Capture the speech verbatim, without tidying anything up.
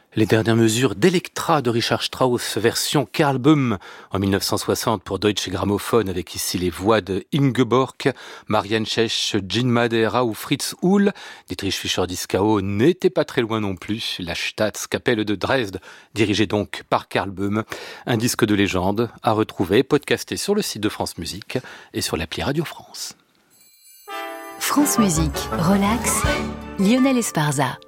Les dernières mesures d'Elektra de Richard Strauss, version Karl Böhm en mille neuf cent soixante pour Deutsche Grammophon, avec ici les voix de Ingeborg, Marianne Tschech, Gin Madera ou Fritz Uhl. Dietrich Fischer-Dieskau n'était pas très loin non plus. La Staatskapelle de Dresde, dirigée donc par Karl Böhm. Un disque de légende à retrouver, podcasté sur le site de France Musique et sur l'appli Radio France. France Musique, relax, Lionel Esparza.